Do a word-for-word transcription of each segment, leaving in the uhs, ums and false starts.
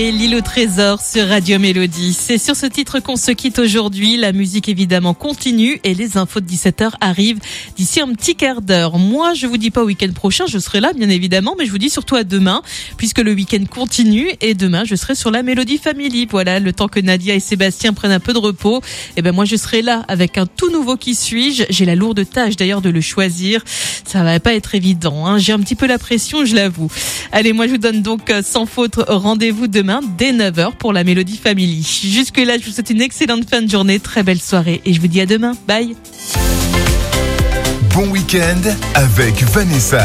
Et l'île au trésor sur Radio Mélodie. C'est sur ce titre qu'on se quitte aujourd'hui. La musique évidemment continue et les infos de dix-sept heures arrivent d'ici un petit quart d'heure. Moi, je vous dis pas au week-end prochain, je serai là bien évidemment, mais je vous dis surtout à demain, puisque le week-end continue et demain je serai sur la Mélodie Family. Voilà, le temps que Nadia et Sébastien prennent un peu de repos, et ben moi je serai là avec un tout nouveau Qui suis-je. J'ai la lourde tâche d'ailleurs de le choisir. Ça va pas être évident, hein. J'ai un petit peu la pression, je l'avoue. Allez, moi je vous donne donc sans faute rendez-vous demain dès neuf heures pour la Mélodie Family. Jusque là, je vous souhaite une excellente fin de journée, très belle soirée et je vous dis à demain. Bye. Bon week-end avec Vanessa.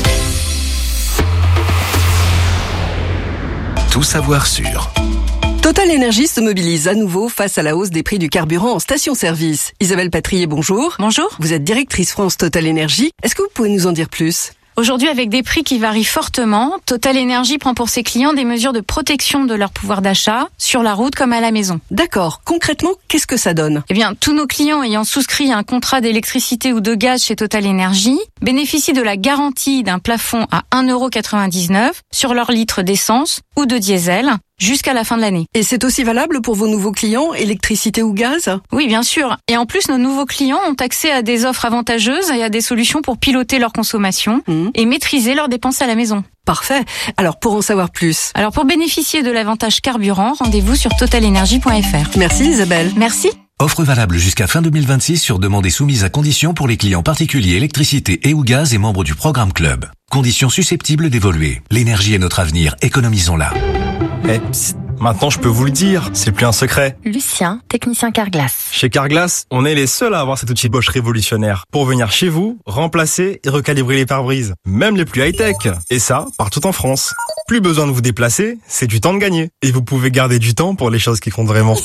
Tout savoir sur Total Énergie se mobilise à nouveau face à la hausse des prix du carburant en station-service. Isabelle Patrier, bonjour. Bonjour. Vous êtes directrice France Total Énergie. Est-ce que vous pouvez nous en dire plus ? Aujourd'hui, avec des prix qui varient fortement, Total Énergie prend pour ses clients des mesures de protection de leur pouvoir d'achat, sur la route comme à la maison. D'accord. Concrètement, qu'est-ce que ça donne ? Eh bien, tous nos clients ayant souscrit un contrat d'électricité ou de gaz chez Total Énergie bénéficient de la garantie d'un plafond à un euro quatre-vingt-dix-neuf sur leur litre d'essence ou de diesel jusqu'à la fin de l'année. Et c'est aussi valable pour vos nouveaux clients, électricité ou gaz ? Oui, bien sûr. Et en plus, nos nouveaux clients ont accès à des offres avantageuses et à des solutions pour piloter leur consommation mmh. et maîtriser leurs dépenses à la maison. Parfait. Alors, pour en savoir plus. Alors, pour bénéficier de l'avantage carburant, rendez-vous sur total énergie point f r. Merci Isabelle. Merci. Offre valable jusqu'à fin deux mille vingt-six sur demande et soumise à conditions pour les clients particuliers électricité et ou gaz et membres du programme Club. Conditions susceptibles d'évoluer. L'énergie est notre avenir, économisons-la. Eh, psst, maintenant je peux vous le dire, c'est plus un secret. Lucien, technicien Carglass. Chez Carglass, on est les seuls à avoir cet outil Bosch révolutionnaire pour venir chez vous, remplacer et recalibrer les pare-brises, même les plus high-tech. Et ça, partout en France. Plus besoin de vous déplacer, c'est du temps de gagner. Et vous pouvez garder du temps pour les choses qui comptent vraiment.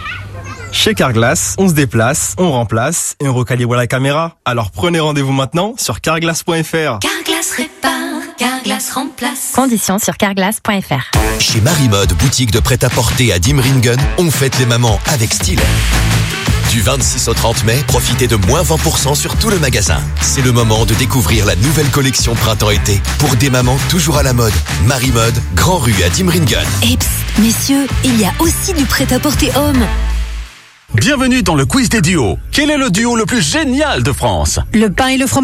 Chez Carglass, on se déplace, on remplace et on recalibre la caméra. Alors prenez rendez-vous maintenant sur carglass point f r. Carglass répare, Carglass remplace. Conditions sur carglass point f r. Chez Marimode, boutique de prêt-à-porter à Dimringen, on fête les mamans avec style. Du vingt-six au trente mai, profitez de moins vingt pour cent sur tout le magasin. C'est le moment de découvrir la nouvelle collection printemps-été pour des mamans toujours à la mode. Marimode, Grand Rue à Dimringen. Et psst, messieurs, il y a aussi du prêt-à-porter homme. Bienvenue dans le quiz des duos. Quel est le duo le plus génial de France ? Le pain et le fromage ?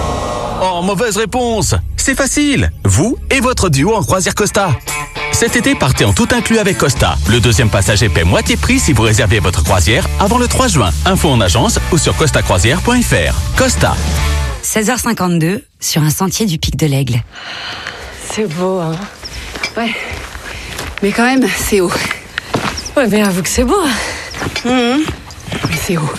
Oh, mauvaise réponse. C'est facile. Vous et votre duo en croisière Costa. Cet été, partez en tout inclus avec Costa. Le deuxième passager paie moitié prix si vous réservez votre croisière avant le trois juin. Info en agence ou sur costa croisière point f r. Costa. seize heures cinquante-deux, sur un sentier du Pic de l'Aigle. C'est beau, hein ? Ouais. Mais quand même, c'est haut. Ouais, mais avoue que c'est beau. Mmh. Mais c'est haut.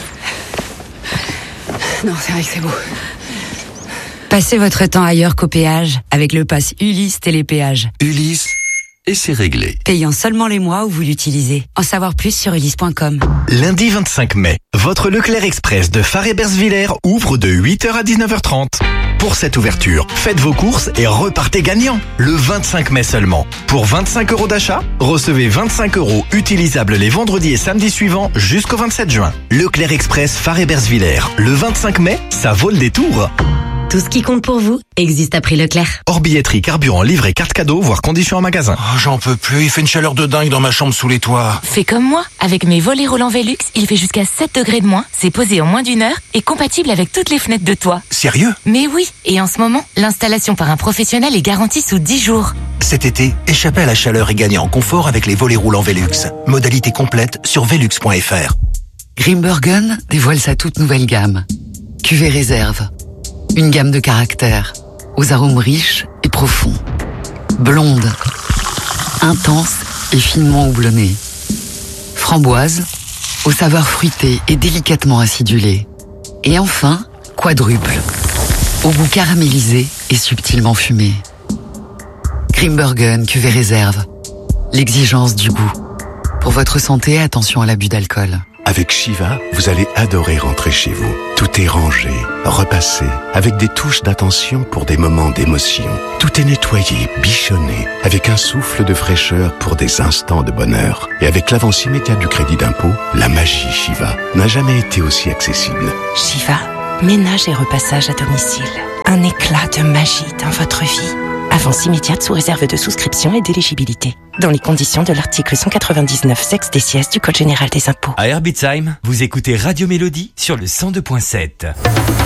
Non, c'est vrai que c'est beau. Passez votre temps ailleurs qu'au péage avec le pass Ulysse Télépéage. Ulysse, et c'est réglé. Payant seulement les mois où vous l'utilisez. En savoir plus sur ulysse point com. Lundi vingt-cinq mai, votre Leclerc Express de Fare-Bersviller ouvre de huit heures à dix-neuf heures trente. Pour cette ouverture, faites vos courses et repartez gagnant. Le vingt-cinq mai seulement. Pour vingt-cinq euros d'achat, recevez vingt-cinq euros utilisables les vendredis et samedis suivants jusqu'au vingt-sept juin. Leclerc Express Fare-Bersviller. Le vingt-cinq mai, ça vaut le détour. Tout ce qui compte pour vous existe à prix Leclerc. Hors billetterie, carburant, livret, carte cadeau, voire conditions en magasin. Oh, j'en peux plus, il fait une chaleur de dingue dans ma chambre sous les toits. Fais comme moi, avec mes volets roulants Velux, il fait jusqu'à sept degrés de moins, c'est posé en moins d'une heure et compatible avec toutes les fenêtres de toit. Sérieux ? Mais oui, et en ce moment, l'installation par un professionnel est garantie sous dix jours. Cet été, échappez à la chaleur et gagnez en confort avec les volets roulants Velux. Modalité complète sur velux point f r. Grimbergen dévoile sa toute nouvelle gamme. Cuvée réserve. Une gamme de caractères, aux arômes riches et profonds. Blonde, intense et finement houblonnée. Framboise, aux saveurs fruitées et délicatement acidulées. Et enfin, quadruple, au goût caramélisé et subtilement fumé. Grimbergen cuvée réserve. L'exigence du goût. Pour votre santé, attention à l'abus d'alcool. Avec Shiva, vous allez adorer rentrer chez vous. Tout est rangé, repassé, avec des touches d'attention pour des moments d'émotion. Tout est nettoyé, bichonné, avec un souffle de fraîcheur pour des instants de bonheur. Et avec l'avance immédiate du crédit d'impôt, la magie Shiva n'a jamais été aussi accessible. Shiva, ménage et repassage à domicile. Un éclat de magie dans votre vie. Avance immédiate sous réserve de souscription et d'éligibilité. Dans les conditions de l'article cent quatre-vingt-dix-neuf sexe D C S du Code général des impôts. À Herbitsheim, vous écoutez Radio Mélodie sur le cent deux point sept.